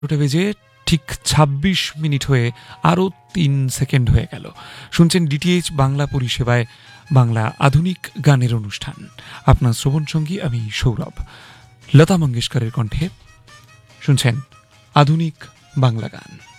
ওটা বেজে ঠিক ২৬ মিনিট হয়ে আরও ৩ সেকেন্ড হয়ে গেল। শুনছেন ডিটিএইচ বাংলা পরিষেবায় বাংলা আধুনিক গানের অনুষ্ঠান। আপনার শ্রবণসঙ্গী আমি সৌরভ। লতা মঙ্গেশকরের কণ্ঠে শুনছেন আধুনিক বাংলা গান।